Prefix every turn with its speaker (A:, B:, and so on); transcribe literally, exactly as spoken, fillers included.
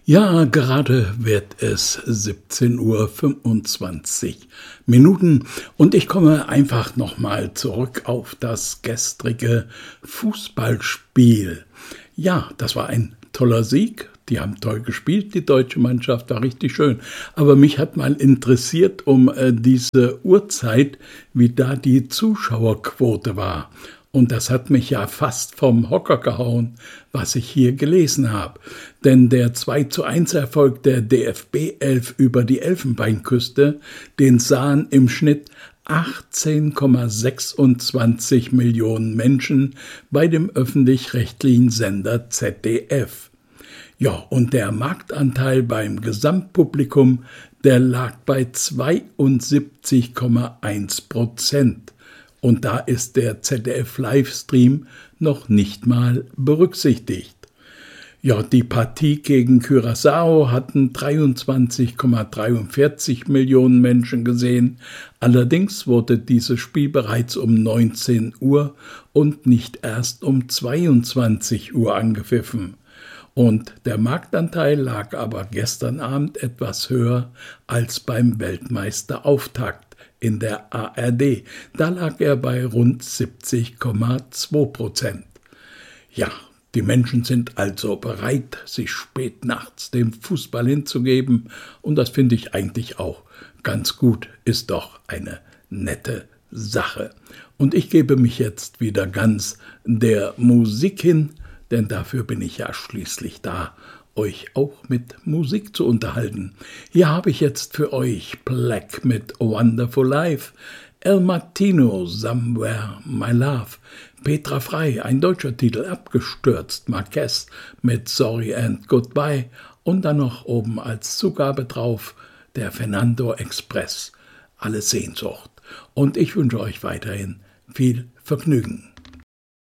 A: Ja, gerade wird es siebzehn Uhr fünfundzwanzig Minuten und ich komme einfach nochmal zurück auf das gestrige Fußballspiel. Ja, das war ein toller Sieg. Die haben toll gespielt, die deutsche Mannschaft, war richtig schön. Aber mich hat mal interessiert um äh, diese Uhrzeit, wie da die Zuschauerquote war. Und das hat mich ja fast vom Hocker gehauen, was ich hier gelesen habe. Denn der zwei zu eins Erfolg der D F B elf über die Elfenbeinküste, den sahen im Schnitt achtzehn Komma sechsundzwanzig Millionen Menschen bei dem öffentlich-rechtlichen Sender Z D F. Ja, und der Marktanteil beim Gesamtpublikum, der lag bei zweiundsiebzig Komma eins Prozent. Und da ist der Z D F-Livestream noch nicht mal berücksichtigt. Ja, die Partie gegen Curaçao hatten dreiundzwanzig Komma dreiundvierzig Millionen Menschen gesehen. Allerdings wurde dieses Spiel bereits um neunzehn Uhr und nicht erst um zweiundzwanzig Uhr angepfiffen. Und der Marktanteil lag aber gestern Abend etwas höher als beim Weltmeisterauftakt in der A R D. Da lag er bei rund siebzig Komma zwei Prozent. Ja, die Menschen sind also bereit, sich spät nachts dem Fußball hinzugeben. Und das finde ich eigentlich auch ganz gut, ist doch eine nette Sache. Und ich gebe mich jetzt wieder ganz der Musik hin, denn dafür bin ich ja schließlich da, euch auch mit Musik zu unterhalten. Hier habe ich jetzt für euch Black mit Wonderful Life, El Martino, Somewhere My Love, Petra Frey, ein deutscher Titel, Abgestürzt, Marquez mit Sorry and Goodbye und dann noch oben als Zugabe drauf der Fernando Express, Alle Sehnsucht. Und ich wünsche euch weiterhin viel Vergnügen.